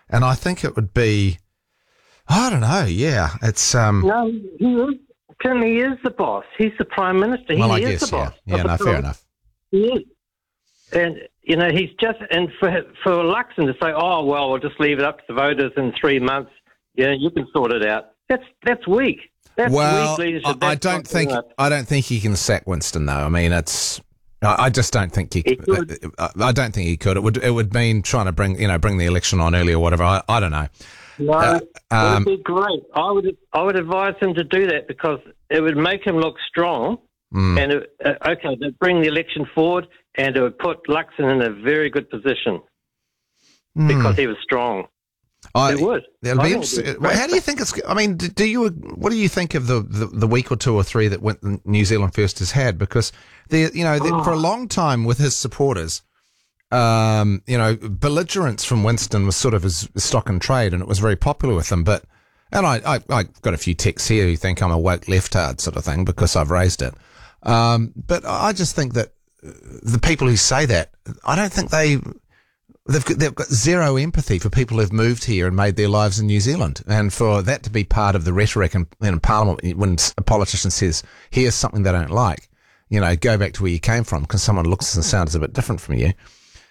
And I think it would be, I don't know, yeah. It's No, he is. Tim, he is the boss. He's the Prime Minister. Well, I He is guess, the boss. yeah. No, fair enough. He is. And, he's just, and for Luxon to say, oh, well, we'll just leave it up to the voters in 3 months. Yeah, you can sort it out. That's weak. That's weak leadership. I don't think he can sack Winston, though. I mean, I just don't think he could. I don't think he could. It would mean trying to bring the election on early or whatever. I don't know. No, it would be great. I would advise him to do that because it would make him look strong. And they'd bring the election forward, and it would put Luxon in a very good position because he was strong. It would. It'll be interesting. How do you think it's? I mean, what do you think of the week or two or three that New Zealand First has had? Because for a long time with his supporters, belligerence from Winston was sort of his stock and trade, and it was very popular with them. And I got a few texts here who think I'm a woke leftard sort of thing because I've raised it. But I just think that the people who say that, I don't think they've got zero empathy for people who've moved here and made their lives in New Zealand. And for that to be part of the rhetoric in Parliament when a politician says, here's something they don't like, go back to where you came from because someone looks and sounds a bit different from you.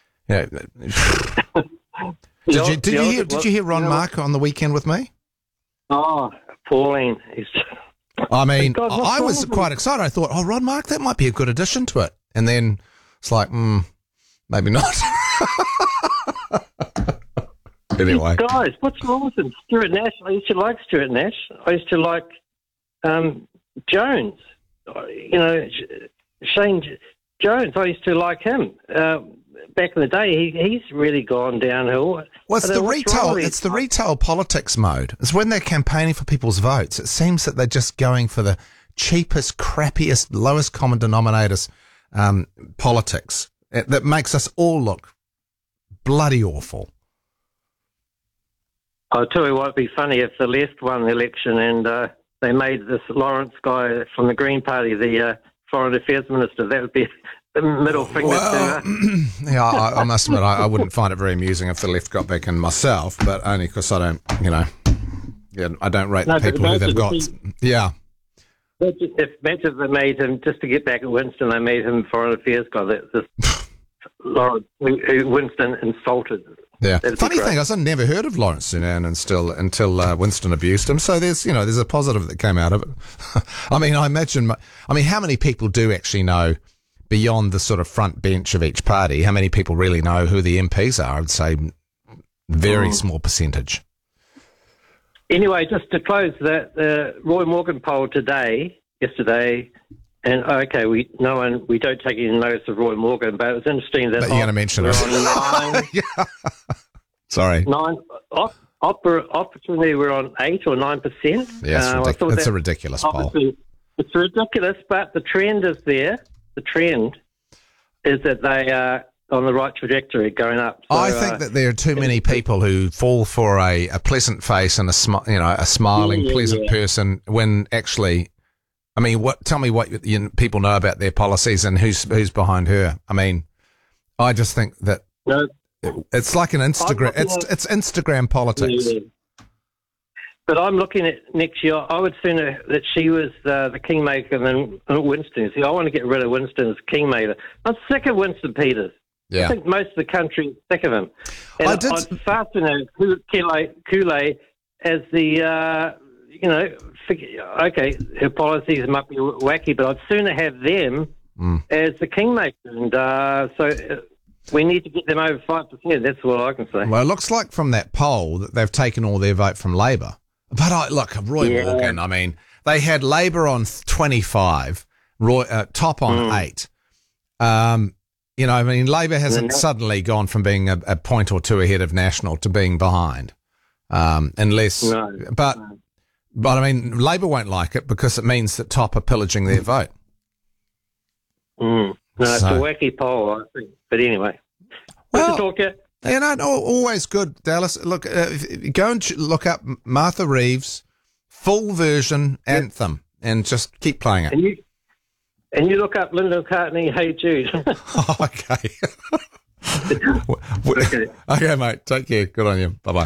Did you hear Ron Mark on the weekend with me? Oh, Pauline. I mean, I was quite excited. I thought, Ron Mark, that might be a good addition to it. And then it's like, maybe not. Anyway. Guys, what's wrong with him? Stuart Nash. I used to like Stuart Nash. I used to like Jones. Shane Jones. I used to like him. Back in the day, he's really gone downhill. Well, it's the retail politics mode. It's when they're campaigning for people's votes. It seems that they're just going for the cheapest, crappiest, lowest common denominators politics that makes us all look bloody awful. I'll tell you what, it'd be funny if the left won the election and they made this Lawrence guy from the Green Party the Foreign Affairs Minister. That would be the middle finger to yeah, I must admit, I wouldn't find it very amusing if the left got back in myself, but only because I don't, I don't rate the people who they've got. Yeah. Imagine they made him, just to get back at Winston, they made him Foreign Affairs guy, this Lawrence, who Winston insulted. Yeah. Funny thing, I've never heard of Lawrence Sunan until Winston abused him. So there's a positive that came out of it. I mean, how many people do actually know beyond the sort of front bench of each party? How many people really know who the MPs are? I would say very small percentage. Anyway, just to close that, the Roy Morgan poll yesterday, and we don't take any notice of Roy Morgan, but it was interesting that... But you're going to mention it. Yeah. Sorry. Opportunity, we're on 8 or 9%. Yeah, it's a ridiculous poll. It's ridiculous, but the trend is there. The trend is that they are on the right trajectory, going up. So, I think that there are too many people who fall for a pleasant face and a smiling, pleasant person when actually... I mean, tell me what people know about their policies and who's behind her. I mean, I just think that it's like an Instagram. It's Instagram politics. Yeah. But I'm looking at next year. I would sooner that she was the kingmaker than Winston. See, I want to get rid of Winston as kingmaker. I'm sick of Winston Peters. Yeah. I think most of the country is sick of him. And I'd far sooner Kool-Aid as the. Her policies might be wacky, but I'd sooner have them as the kingmaker. And so we need to get them over 5%. That's what I can say. Well, it looks like from that poll that they've taken all their vote from Labour. But Roy Morgan, I mean, they had Labour on 25, Top on 8. Labour hasn't suddenly gone from being a point or two ahead of National to being behind. But I mean, Labour won't like it because it means that Top are pillaging their vote. No, it's a wacky poll, I think. But anyway, good to talk to you. Always good, Dallas. Look, go and look up Martha Reeves' full version anthem and just keep playing it. And you look up Linda McCartney, Hey Jude. Okay. Okay, mate. Take care. Good on you. Bye-bye.